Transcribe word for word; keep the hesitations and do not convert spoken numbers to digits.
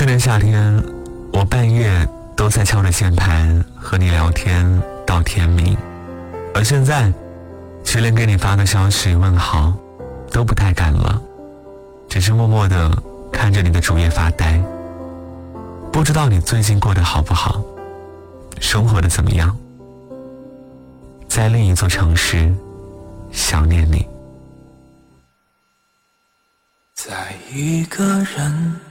去年夏天，我半夜都在敲着键盘和你聊天到天明，而现在却连给你发个消息问好都不太敢了，只是默默地看着你的主页发呆。不知道你最近过得好不好，生活的怎么样？在另一座城市想念你。 在一个人